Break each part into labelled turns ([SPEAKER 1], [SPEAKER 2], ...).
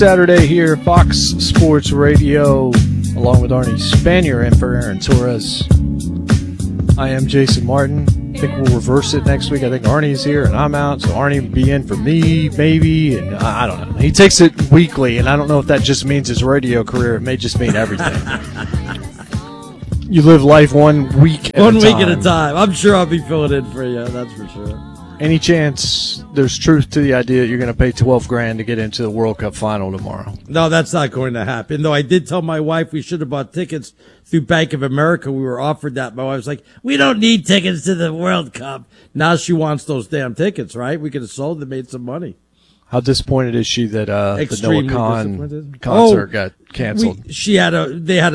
[SPEAKER 1] Saturday here, Fox Sports Radio, along with Arnie Spanier and for Aaron Torres. I am Jason Martin. I think we'll reverse it next week. I think Arnie's here and I'm out, so Arnie will be in for me, maybe, and I don't know. He takes it weekly, and I don't know if that just means his radio career. It may just mean everything. You live life 1 week at a time.
[SPEAKER 2] 1 week at a time. I'm sure I'll be filling in for you, that's for sure.
[SPEAKER 1] Any chance there's truth to the idea that you're going to pay $12,000 to get into the World Cup final tomorrow?
[SPEAKER 2] No, that's not going to happen. Though I did tell my wife we should have bought tickets through Bank of America. We were offered that. My wife was like, we don't need tickets to the World Cup. Now she wants those damn tickets, right? We could have sold them, made some money.
[SPEAKER 1] How disappointed is she that the Noah Khan concert got canceled?
[SPEAKER 2] They had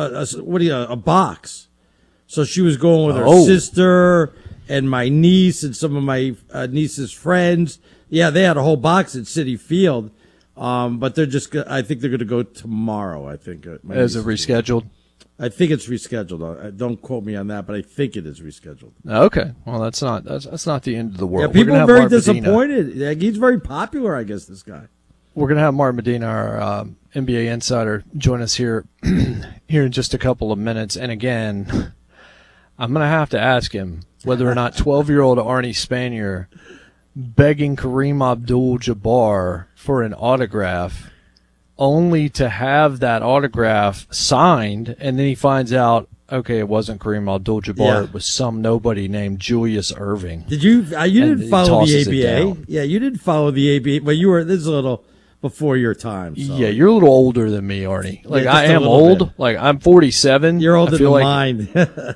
[SPEAKER 2] a box. So she was going with her sister and my niece and some of my niece's friends. Yeah, they had a whole box at Citi Field. But I think they're going to go tomorrow, I think.
[SPEAKER 1] Is it rescheduled?
[SPEAKER 2] I think it's rescheduled. Don't quote me on that, but I think it is rescheduled.
[SPEAKER 1] Okay. Well, that's not the end of the world.
[SPEAKER 2] Yeah, people are very disappointed. Like, he's very popular, I guess, this guy.
[SPEAKER 1] We're going to have Mark Medina, our NBA insider, join us here in just a couple of minutes. And again, I'm going to have to ask him whether or not 12-year-old Arnie Spanier begging Kareem Abdul-Jabbar for an autograph only to have that autograph signed, and then he finds out, okay, it wasn't Kareem Abdul-Jabbar, It was some nobody named Julius Erving.
[SPEAKER 2] Did you didn't follow the ABA? Yeah, you didn't follow the ABA, but this is a little before your time. So.
[SPEAKER 1] Yeah, you're a little older than me, Arnie. Like,
[SPEAKER 2] yeah,
[SPEAKER 1] I am old.
[SPEAKER 2] Bit.
[SPEAKER 1] Like, I'm 47.
[SPEAKER 2] You're older than mine.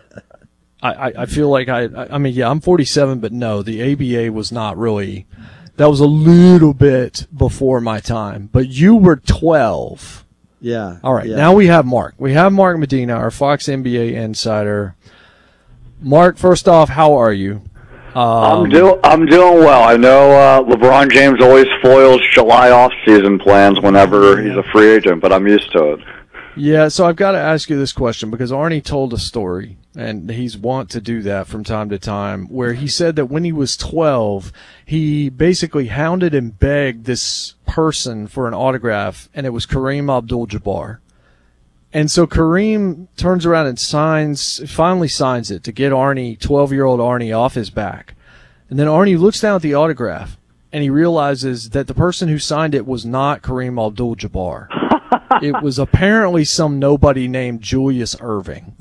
[SPEAKER 1] I feel like I'm 47, but no, the ABA was not really, that was a little bit before my time, but you were 12.
[SPEAKER 2] Yeah.
[SPEAKER 1] All right.
[SPEAKER 2] Yeah.
[SPEAKER 1] Now we have Mark. We have Mark Medina, our Fox NBA insider. Mark, first off, how are you?
[SPEAKER 3] I'm doing well. I know LeBron James always foils July off-season plans whenever he's a free agent, but I'm used to it.
[SPEAKER 1] Yeah, so I've got to ask you this question because Arnie told a story, and he's wont to do that from time to time, where he said that when he was 12, he basically hounded and begged this person for an autograph, and it was Kareem Abdul-Jabbar. And so Kareem turns around and finally signs it to get 12-year-old Arnie off his back. And then Arnie looks down at the autograph, and he realizes that the person who signed it was not Kareem Abdul-Jabbar. It was apparently some nobody named Julius Erving.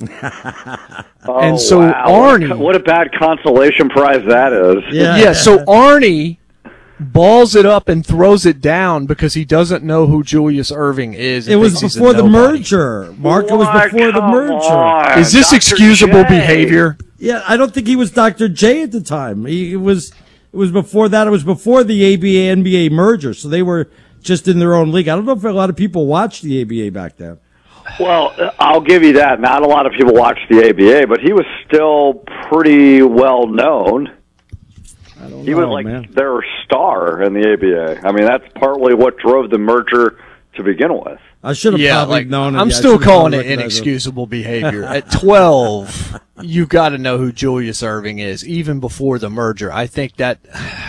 [SPEAKER 1] And so
[SPEAKER 3] wow.
[SPEAKER 1] Arnie...
[SPEAKER 3] What a bad consolation prize that is.
[SPEAKER 1] Yeah, so Arnie balls it up and throws it down because he doesn't know who Julius Erving is.
[SPEAKER 2] It was before the merger. Mark, it was before the merger.
[SPEAKER 1] Is this excusable behavior?
[SPEAKER 2] Yeah, I don't think he was Dr. J at the time. It was before that. It was before the ABA-NBA merger, so they were just in their own league. I don't know if a lot of people watched the ABA back then.
[SPEAKER 3] Well, I'll give you that. Not a lot of people watched the ABA, but he was still pretty well known. He was like their star in the ABA. I mean, that's partly what drove the merger to begin with.
[SPEAKER 2] I should have probably known it.
[SPEAKER 1] I'm still calling it inexcusable behavior. At 12, you've got to know who Julius Erving is, even before the merger. I think that...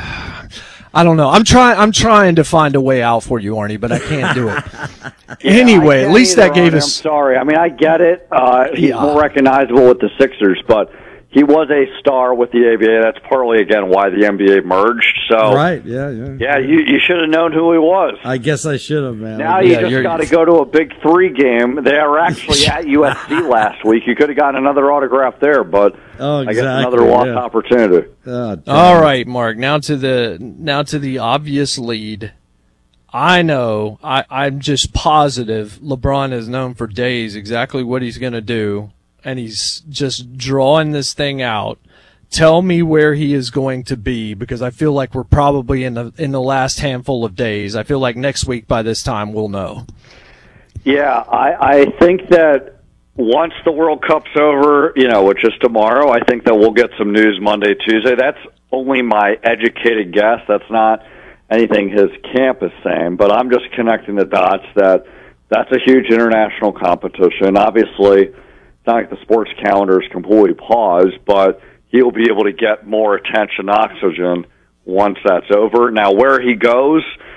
[SPEAKER 1] I don't know. I'm trying to find a way out for you, Arnie, but I can't do it. Anyway, at least that gave us...
[SPEAKER 3] I'm sorry. I mean, I get it. He's more recognizable with the Sixers, but he was a star with the ABA. That's partly, again, why the NBA merged. So,
[SPEAKER 2] right, yeah.
[SPEAKER 3] Yeah, you should have known who he was.
[SPEAKER 2] I guess I should have, man.
[SPEAKER 3] Now you just got to go to a Big Three game. They were actually at USC last week. You could have gotten another autograph there, but I guess another lost opportunity.
[SPEAKER 1] All right, Mark. Now to the obvious lead. I know. I'm just positive LeBron has known for days exactly what he's going to do. And he's just drawing this thing out. Tell me where he is going to be, because I feel like we're probably in the last handful of days. I feel like next week by this time we'll know.
[SPEAKER 3] Yeah, I think that once the World Cup's over, which is tomorrow, I think that we'll get some news Monday, Tuesday. That's only my educated guess. That's not anything his camp is saying, but I'm just connecting the dots that that's a huge international competition. Obviously, it's not like the sports calendar is completely paused, but he'll be able to get more attention, oxygen, once that's over. Now, where he goes,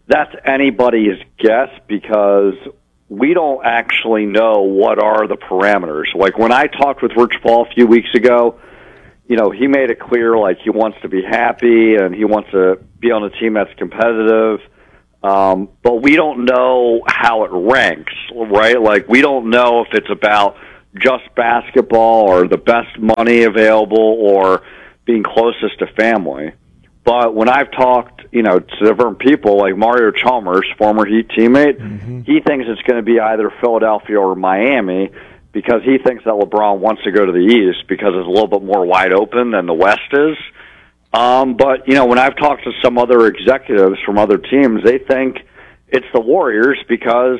[SPEAKER 3] that's anybody's guess because we don't actually know what are the parameters. Like when I talked with Rich Paul a few weeks ago, he made it clear like he wants to be happy and he wants to be on a team that's competitive. But we don't know how it ranks, right? Like we don't know if it's about just basketball or the best money available or being closest to family. But when I've talked, to different people like Mario Chalmers, former Heat teammate, he thinks it's going to be either Philadelphia or Miami because he thinks that LeBron wants to go to the East because it's a little bit more wide open than the West is. But, when I've talked to some other executives from other teams, they think it's the Warriors because,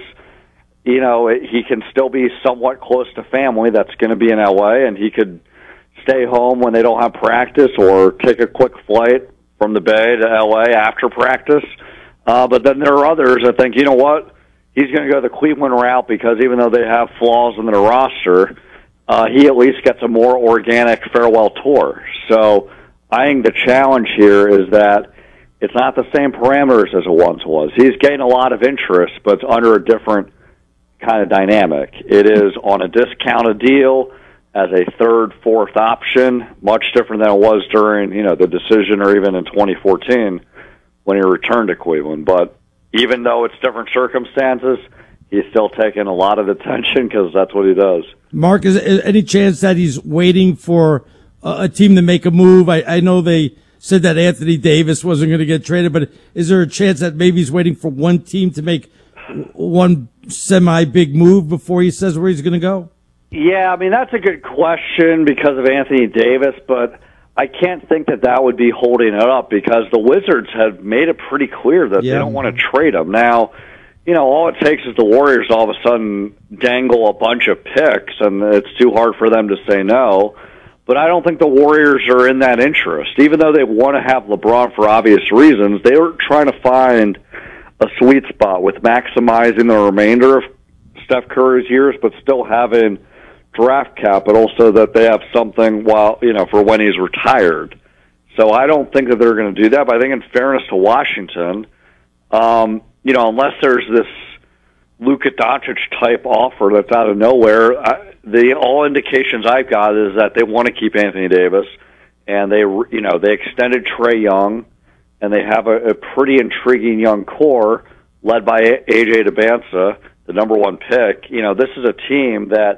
[SPEAKER 3] he can still be somewhat close to family that's going to be in L.A., and he could stay home when they don't have practice or take a quick flight from the Bay to L.A. after practice. But then there are others that think, you know what, he's going to go the Cleveland route because even though they have flaws in their roster, he at least gets a more organic farewell tour. So I think the challenge here is that it's not the same parameters as it once was. He's gained a lot of interest, but it's under a different kind of dynamic. It is on a discounted deal as a third, fourth option, much different than it was during, the decision or even in 2014 when he returned to Cleveland. But even though it's different circumstances, he's still taking a lot of attention because that's what he does.
[SPEAKER 2] Mark, is there any chance that he's waiting for a team to make a move? I know they said that Anthony Davis wasn't going to get traded, but is there a chance that maybe he's waiting for one team to make one semi-big move before he says where he's going to go?
[SPEAKER 3] Yeah, that's a good question because of Anthony Davis, but I can't think that would be holding it up because the Wizards have made it pretty clear that they don't want to trade him. Now, all it takes is the Warriors all of a sudden dangle a bunch of picks, and it's too hard for them to say no. But I don't think the Warriors are in that interest. Even though they want to have LeBron for obvious reasons, they were trying to find a sweet spot with maximizing the remainder of Steph Curry's years, but still having draft capital so that they have something for when he's retired. So I don't think that they're going to do that. But I think in fairness to Washington, unless there's this Luka Doncic type offer that's out of nowhere, all indications I've got is that they want to keep Anthony Davis, and they extended Trae Young, and they have a pretty intriguing young core led by AJ Debinsa, the number one pick. This is a team that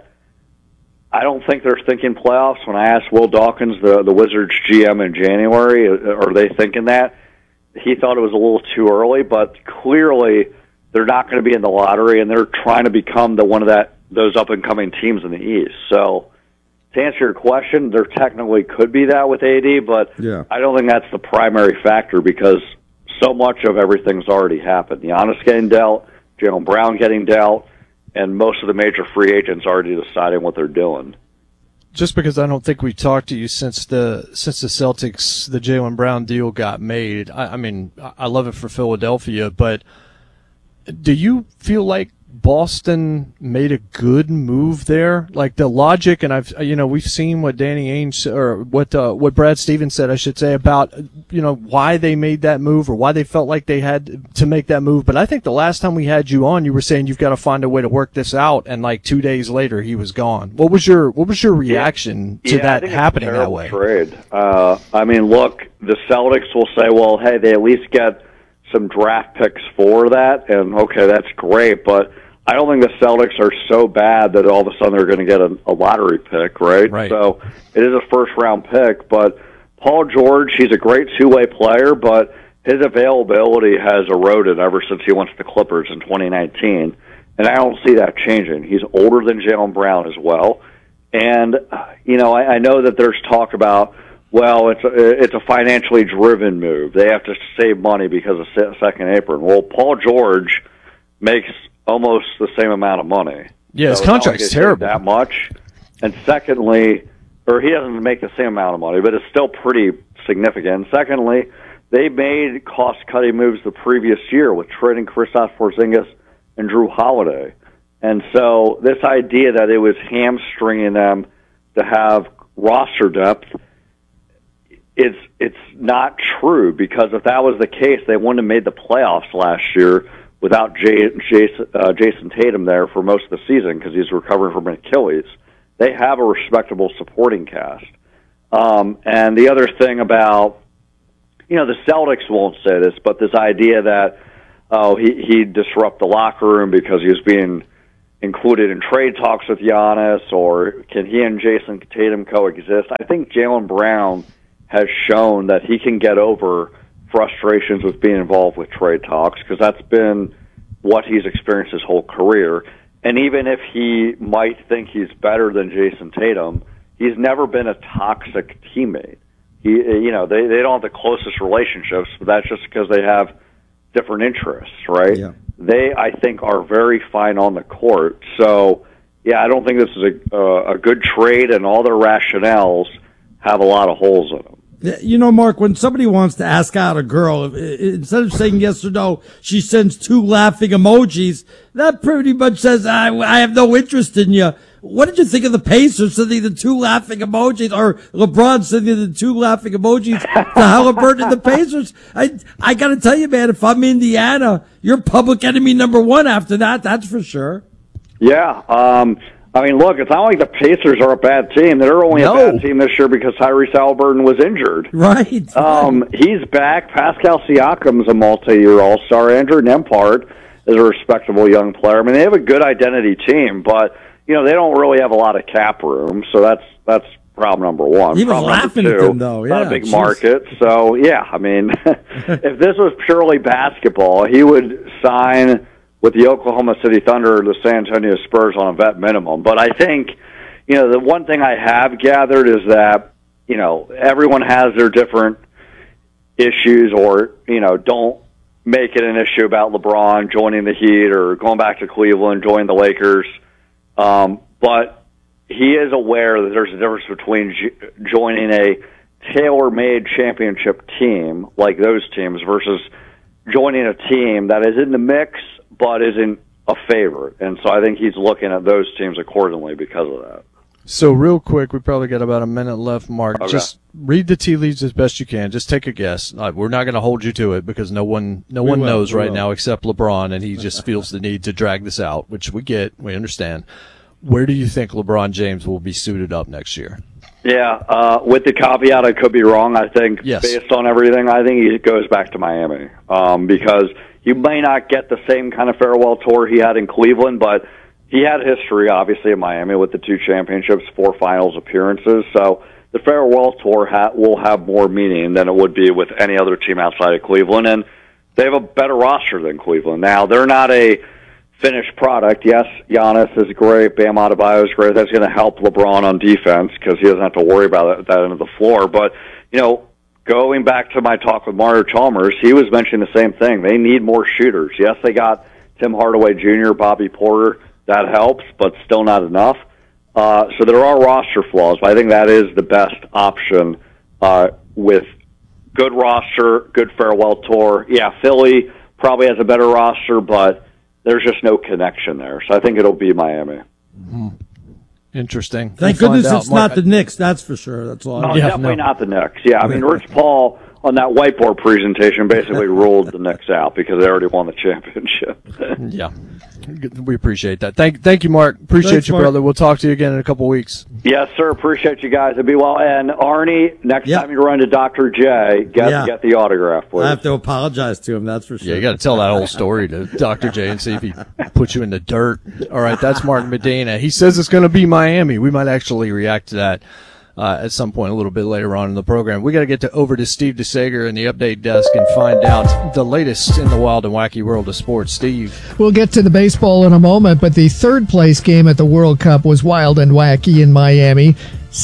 [SPEAKER 3] I don't think they're thinking playoffs. When I asked Will Dawkins, the Wizards GM in January, are they thinking that? He thought it was a little too early, but clearly they're not going to be in the lottery, and they're trying to become one of those up-and-coming teams in the East. So to answer your question, there technically could be that with AD, but I don't think that's the primary factor because so much of everything's already happened. Giannis getting dealt, Jaylen Brown getting dealt, and most of the major free agents already deciding what they're doing.
[SPEAKER 1] Just because I don't think we've talked to you since the Celtics, the Jaylen Brown deal got made. I love it for Philadelphia, but do you feel like Boston made a good move there? Like the logic, and we've seen what Danny Ainge or what Brad Stevens said, I should say, about why they made that move or why they felt like they had to make that move. But I think the last time we had you on, you were saying you've got to find a way to work this out, and like 2 days later he was gone. What was your reaction to that happening that way?
[SPEAKER 3] Trade. Look, the Celtics will say, well, hey, they at least get some draft picks for that, and okay, that's great, but I don't think the Celtics are so bad that all of a sudden they're going to get a lottery pick, right? So it is a first-round pick, but Paul George, he's a great two-way player, but his availability has eroded ever since he went to the Clippers in 2019, and I don't see that changing. He's older than Jaylen Brown as well, and I know that there's talk about, well, it's a financially driven move. They have to save money because of second apron. Well, Paul George makes almost the same amount of money.
[SPEAKER 1] Yeah, his contract's terrible.
[SPEAKER 3] That much. And secondly, or he doesn't make the same amount of money, but it's still pretty significant. And secondly, they made cost-cutting moves the previous year with trading Kristaps Porzingis and Drew Holiday. And so this idea that it was hamstringing them to have roster depth, it's not true, because if that was the case, they wouldn't have made the playoffs last year without Jason Tatum there for most of the season because he's recovering from an Achilles. They have a respectable supporting cast. And the other thing about, the Celtics won't say this, but this idea that, he'd disrupt the locker room because he was being included in trade talks with Giannis, or can he and Jason Tatum coexist? I think Jaylen Brown has shown that he can get over frustrations with being involved with trade talks, because that's been what he's experienced his whole career. And even if he might think he's better than Jason Tatum, he's never been a toxic teammate. They don't have the closest relationships, but that's just because they have different interests, right?
[SPEAKER 2] Yeah.
[SPEAKER 3] They, I think, are very fine on the court. So, yeah, I don't think this is a good trade, and all their rationales have a lot of holes in them.
[SPEAKER 2] Mark, when somebody wants to ask out a girl, instead of saying yes or no, she sends 2 laughing emojis. That pretty much says, I have no interest in you. What did you think of the Pacers sending the 2 laughing emojis, or LeBron sending the 2 laughing emojis to Halliburton and the Pacers? I got to tell you, man, if I'm Indiana, you're public enemy number 1 after that. That's for sure.
[SPEAKER 3] Yeah. Look, it's not like the Pacers are a bad team. They're only a bad team this year because Tyrese Halliburton was injured.
[SPEAKER 2] Right.
[SPEAKER 3] He's back. Pascal Siakam's a multi-year All-Star. Andrew Nembhard is a respectable young player. They have a good identity team, but they don't really have a lot of cap room, so that's problem number 1.
[SPEAKER 2] He was
[SPEAKER 3] problem
[SPEAKER 2] laughing
[SPEAKER 3] number 2,
[SPEAKER 2] at them, though. Yeah,
[SPEAKER 3] not a big market. So, yeah, if this was purely basketball, he would sign with the Oklahoma City Thunder or the San Antonio Spurs on a vet minimum. But I think, the one thing I have gathered is that, everyone has their different issues, or, don't make it an issue about LeBron joining the Heat or going back to Cleveland, joining the Lakers. But he is aware that there's a difference between joining a tailor-made championship team like those teams versus joining a team that is in the mix but isn't a favorite. And so I think he's looking at those teams accordingly because of that.
[SPEAKER 1] So real quick, we probably got about a minute left, Mark.
[SPEAKER 3] Okay.
[SPEAKER 1] Just read the tea leaves as best you can. Just take a guess. We're not going to hold you to it because no one knows right now except LeBron, and he just feels the need to drag this out, which we understand. Where do you think LeBron James will be suited up next year?
[SPEAKER 3] Yeah, with the caveat I could be wrong, I think based on everything, I think he goes back to Miami because you may not get the same kind of farewell tour he had in Cleveland, but he had history, obviously, in Miami with the 2 championships, 4 finals appearances. So the farewell tour will have more meaning than it would be with any other team outside of Cleveland, and they have a better roster than Cleveland. Now, they're not a finished product. Yes, Giannis is great. Bam Adebayo is great. That's going to help LeBron on defense because he doesn't have to worry about that end of the floor. But, going back to my talk with Mario Chalmers, he was mentioning the same thing. They need more shooters. Yes, they got Tim Hardaway Jr., Bobby Porter. That helps, but still not enough. So there are roster flaws, but I think that is the best option with good roster, good farewell tour. Yeah, Philly probably has a better roster, but there's just no connection there. So I think it'll be Miami.
[SPEAKER 1] Mm-hmm. Interesting.
[SPEAKER 2] Thank goodness it's not the Knicks, that's for sure. That's all.
[SPEAKER 3] Definitely not the Knicks. Yeah, Rich Paul on that whiteboard presentation basically ruled the Knicks out because they already won the championship.
[SPEAKER 1] Yeah, we appreciate that. Thank you, Mark. Appreciate you,
[SPEAKER 2] Mark.
[SPEAKER 1] brother. We'll talk to you again in a couple weeks.
[SPEAKER 3] Yes, sir. Appreciate you guys. Be well. And Arnie, next time you run to Dr. J, get the autograph, please.
[SPEAKER 2] I have to apologize to him, that's for sure.
[SPEAKER 1] Yeah, you got to tell that whole story to Dr. J and see if he puts you in the dirt. All right, that's Mark Medina. He says it's going to be Miami. We might actually react to that at some point a little bit later on in the program. We got to get over to Steve DeSager in the update desk and find out the latest in the wild and wacky world of sports. Steve.
[SPEAKER 4] We'll get to the baseball in a moment, but the third place game at the World Cup was wild and wacky in Miami.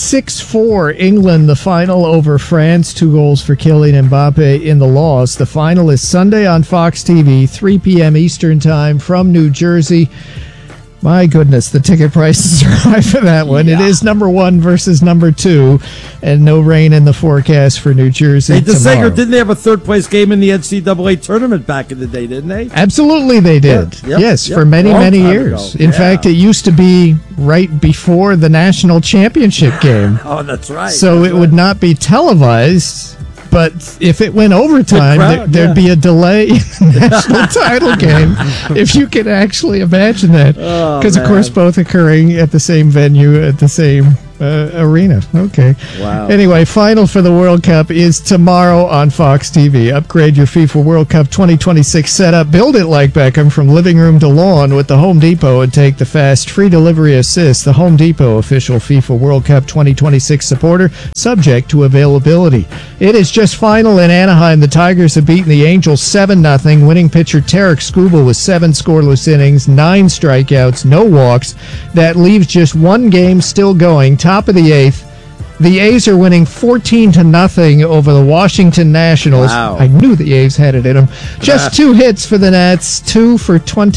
[SPEAKER 4] 6-4 England, the final over France. 2 goals for Kylian Mbappe in the loss. The final is Sunday on Fox TV, 3 p.m. Eastern Time from New Jersey. My goodness, the ticket prices are high for that one.
[SPEAKER 2] Yeah.
[SPEAKER 4] It is number 1 versus number 2, and no rain in the forecast for New Jersey tomorrow.
[SPEAKER 2] Didn't they have a third-place game in the NCAA tournament back in the day, didn't they?
[SPEAKER 4] Absolutely they did.
[SPEAKER 2] Yep.
[SPEAKER 4] Yes,
[SPEAKER 2] Yep.
[SPEAKER 4] for many,
[SPEAKER 2] Long
[SPEAKER 4] many
[SPEAKER 2] time
[SPEAKER 4] years.
[SPEAKER 2] ago.
[SPEAKER 4] In
[SPEAKER 2] Yeah.
[SPEAKER 4] fact, it used to be right before the national championship game.
[SPEAKER 2] Oh, that's right.
[SPEAKER 4] So it would not be televised, but if it went overtime,
[SPEAKER 2] Good crowd,
[SPEAKER 4] there'd
[SPEAKER 2] yeah.
[SPEAKER 4] be a delay in the national title game, if you can actually imagine that. Because, of course, both occurring at the same venue, at the same arena. Okay.
[SPEAKER 2] Wow.
[SPEAKER 4] Anyway, final for the World Cup is tomorrow on Fox TV. Upgrade your FIFA World Cup 2026 setup. Build it like Beckham from living room to lawn with the Home Depot and take the fast free delivery assist. The Home Depot official FIFA World Cup 2026 supporter, subject to availability. It is just final in Anaheim. The Tigers have beaten the Angels 7-0. Winning pitcher Tarek Skubal with 7 scoreless innings, 9 strikeouts, no walks. That leaves just one game still going. Top of the 8th. The A's are winning 14-0 over the Washington Nationals.
[SPEAKER 2] Wow.
[SPEAKER 4] I knew the A's had it in them. Just 2 hits for the Nats, 2 for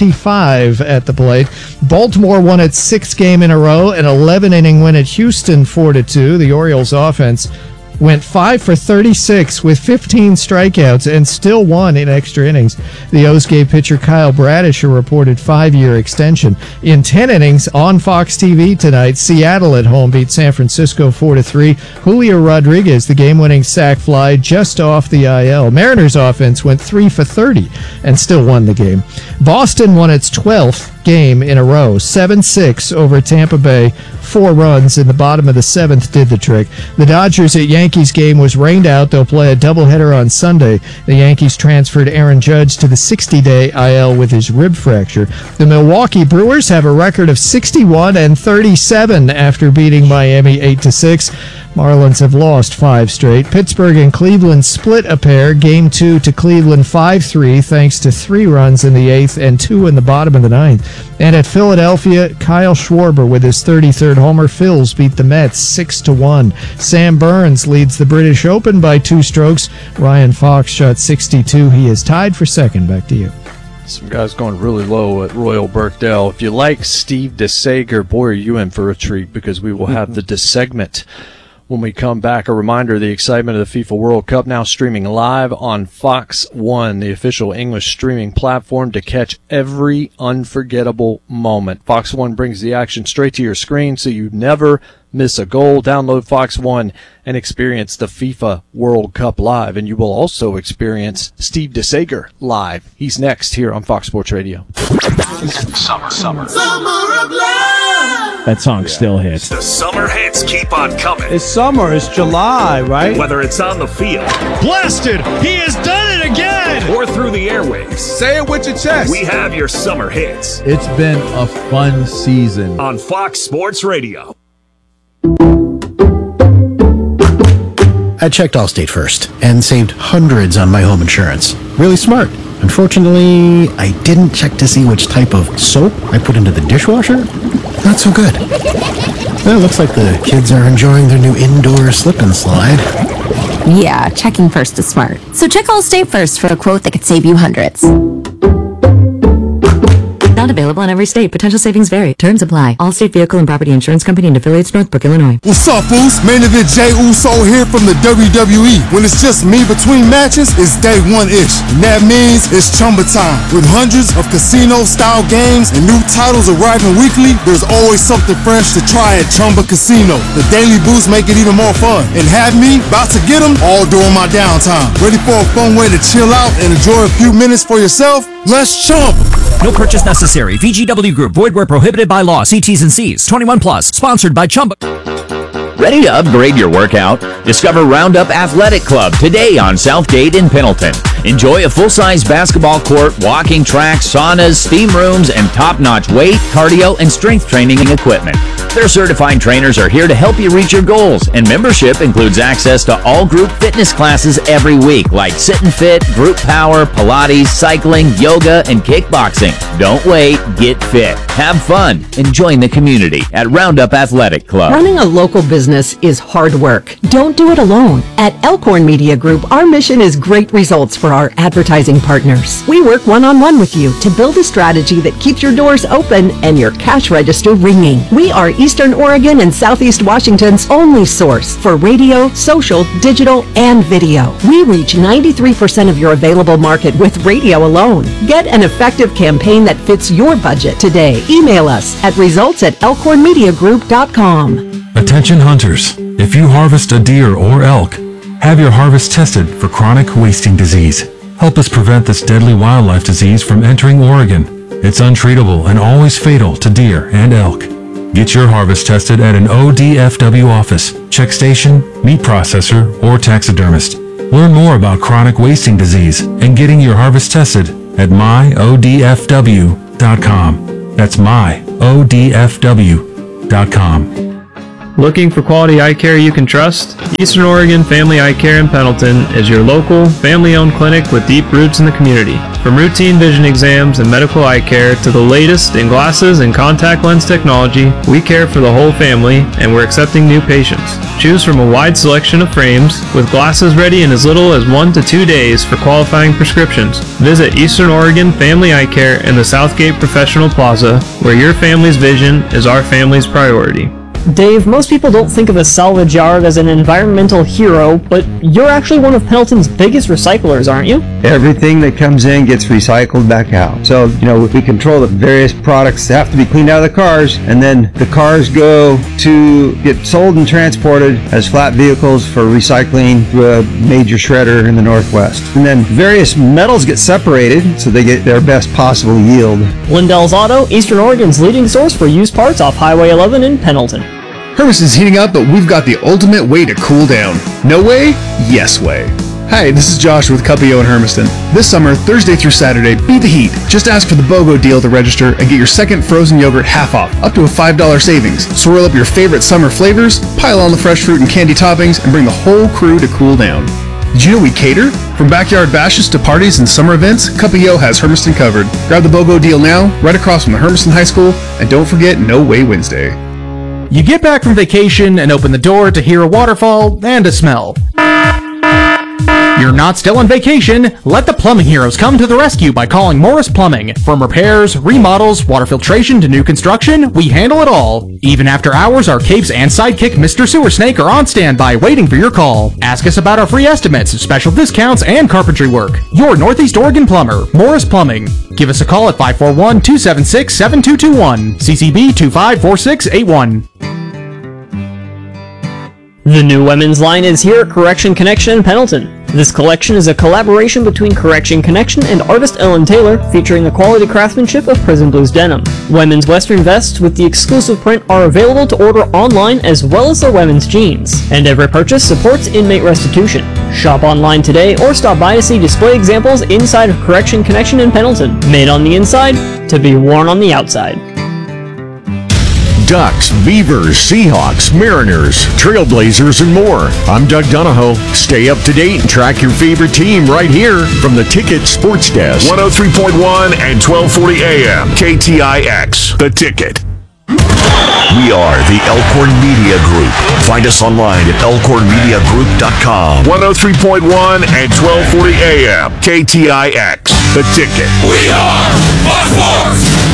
[SPEAKER 4] 25 at the plate. Baltimore won its 6th game in a row, an 11-inning win at Houston 4-2. The Orioles offense went 5 for 36 with 15 strikeouts and still won in extra innings. The O's gave pitcher Kyle Bradish a reported 5-year extension. In 10 innings on Fox TV tonight, Seattle at home beat San Francisco 4-3. Julio Rodriguez, the game-winning sac fly just off the IL. Mariners offense went 3 for 30 and still won the game. Boston won its 12th game in a row, 7-6 over Tampa Bay. 4 runs in the bottom of the 7th did the trick. The Dodgers at Yankees game was rained out. They'll play a doubleheader on Sunday. The Yankees transferred Aaron Judge to the 60-day IL with his rib fracture. The Milwaukee Brewers have a record of 61-37 after beating Miami 8-6. Marlins have lost 5 straight. Pittsburgh and Cleveland split a pair. Game 2 to Cleveland 5-3 thanks to 3 runs in the 8th and 2 in the bottom of the 9th. And at Philadelphia, Kyle Schwarber with his 33rd homer. Phils beat the Mets 6-1. Sam Burns leads the British Open by 2 strokes. Ryan Fox shot 62. He is tied for second. Back to you.
[SPEAKER 1] Some guys going really low at Royal Birkdale. If you like Steve DeSager, boy, are you in for a treat, because we will have the DeSegment when we come back. A reminder, the excitement of the FIFA World Cup now streaming live on Fox One, the official English streaming platform to catch every unforgettable moment. Fox One brings the action straight to your screen so you never miss a goal. Download Fox One and experience the FIFA World Cup live, and you will also experience Steve DeSager live. He's next here on Fox Sports Radio.
[SPEAKER 5] Summer of love.
[SPEAKER 6] That song still hits.
[SPEAKER 5] The summer hits keep on coming.
[SPEAKER 7] It's summer, it's July, right?
[SPEAKER 5] Whether it's on the field
[SPEAKER 6] Blasted! He has done it again!
[SPEAKER 5] or through the airwaves,
[SPEAKER 7] Say it with your chest.
[SPEAKER 5] we have your summer hits
[SPEAKER 8] It's been a fun season.
[SPEAKER 5] on Fox Sports Radio.
[SPEAKER 9] I checked Allstate first and saved hundreds on my home insurance. Really smart. Unfortunately, I didn't check to see which type of soap I put into the dishwasher. Not so good. Well, it looks like the kids are enjoying their new indoor slip and slide.
[SPEAKER 10] Yeah, checking first is smart. So check Allstate first for a quote that could save you hundreds. Not available in every state. Potential savings vary. Terms apply. Allstate Vehicle and Property Insurance Company and affiliates, Northbrook, Illinois.
[SPEAKER 11] What's up, fools? Main event Jey Uso here from the WWE. When it's just me between matches, it's day one-ish. And that means it's Chumba time. With hundreds of casino-style games and new titles arriving weekly, there's always something fresh to try at Chumba Casino. The daily boosts make it even more fun. And have me about to get them all during my downtime. Ready for a fun way to chill out and enjoy a few minutes for yourself? Let's Chumba!
[SPEAKER 12] No purchase necessary. VGW Group. Void where prohibited by law. See T's and C's. 21 plus. Sponsored by Chumba.
[SPEAKER 13] Ready to upgrade your workout? Discover Roundup Athletic Club today on Southgate in Pendleton. Enjoy a full-size basketball court, walking track, saunas, steam rooms, and top-notch weight, cardio, and strength training equipment. Their certified trainers are here to help you reach your goals, and membership includes access to all group fitness classes every week, like Sit and Fit, Group Power, Pilates, cycling, yoga, and kickboxing. Don't wait, get fit, have fun, and join the community at Roundup Athletic Club.
[SPEAKER 14] Running a local business is hard work. Don't do it alone. At Elkhorn Media Group, our mission is great results for our advertising partners. We work one-on-one with you to build a strategy that keeps your doors open and your cash register ringing. We are Eastern Oregon and Southeast Washington's only source for radio, social, digital, and video. We reach 93% of your available market with radio alone. Get an effective campaign that fits your budget today. Email us at results@resultsatmediagroup.com.
[SPEAKER 15] Attention hunters, if you harvest a deer or elk, have your harvest tested for chronic wasting disease. Help us prevent this deadly wildlife disease from entering Oregon. It's untreatable and always fatal to deer and elk. Get your harvest tested at an ODFW office, check station, meat processor, or taxidermist. Learn more about chronic wasting disease and getting your harvest tested at myodfw.com. That's myodfw.com.
[SPEAKER 16] Looking for quality eye care you can trust? Eastern Oregon Family Eye Care in Pendleton is your local, family-owned clinic with deep roots in the community. From routine vision exams and medical eye care to the latest in glasses and contact lens technology, we care for the whole family, and we're accepting new patients. Choose from a wide selection of frames, with glasses ready in as little as 1 to 2 days for qualifying prescriptions. Visit Eastern Oregon Family Eye Care in the Southgate Professional Plaza, where your family's vision is our family's priority.
[SPEAKER 17] Dave, most people don't think of a salvage yard as an environmental hero, but you're actually one of Pendleton's biggest recyclers, aren't you?
[SPEAKER 18] Everything that comes in gets recycled back out. So, we control the various products that have to be cleaned out of the cars, and then the cars go to get sold and transported as flat vehicles for recycling through a major shredder in the Northwest. And then various metals get separated so they get their best possible yield.
[SPEAKER 17] Lindell's Auto, Eastern Oregon's leading source for used parts off Highway 11 in Pendleton.
[SPEAKER 19] Hermiston's heating up, but we've got the ultimate way to cool down. No way? Yes way. Hi, this is Josh with Cuppio in Hermiston. This summer, Thursday through Saturday, beat the heat. Just ask for the BOGO deal to register and get your second frozen yogurt half off, up to a $5 savings. Swirl up your favorite summer flavors, pile on the fresh fruit and candy toppings, and bring the whole crew to cool down. Did you know we cater? From backyard bashes to parties and summer events, Cuppio has Hermiston covered. Grab the BOGO deal now, right across from the Hermiston High School, and don't forget No Way Wednesday.
[SPEAKER 20] You get back from vacation and open the door to hear a waterfall and a smell. You're not still on vacation. Let the plumbing heroes come to the rescue by calling Morris Plumbing. From repairs, remodels, water filtration to new construction, we handle it all. Even after hours, our capes and sidekick Mr. Sewer Snake are on standby waiting for your call. Ask us about our free estimates, special discounts, and carpentry work. Your Northeast Oregon plumber, Morris Plumbing. Give us a call at 541-276-7221. CCB 254681.
[SPEAKER 17] The new women's line is here at Correction Connection in Pendleton. This collection is a collaboration between Correction Connection and artist Ellen Taylor, featuring the quality craftsmanship of Prison Blues denim. Women's western vests with the exclusive print are available to order online, as well as their women's jeans. And every purchase supports inmate restitution. Shop online today or stop by to see display examples inside of Correction Connection in Pendleton. Made on the inside to be worn on the outside.
[SPEAKER 5] Ducks, Beavers, Seahawks, Mariners, Trailblazers, and more. I'm Doug Donahoe. Stay up to date and track your favorite team right here from the Ticket Sports Desk.
[SPEAKER 21] 103.1 and 1240 AM. KTIX. The Ticket.
[SPEAKER 5] We are the Elkhorn Media Group. Find us online at elkhornmediagroup.com.
[SPEAKER 21] 103.1 and 1240 AM. KTIX. The Ticket.
[SPEAKER 5] We are Fox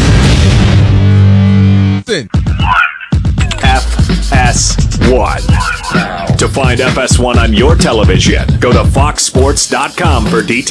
[SPEAKER 21] FS1. To find FS1 on your television, go to foxsports.com for details.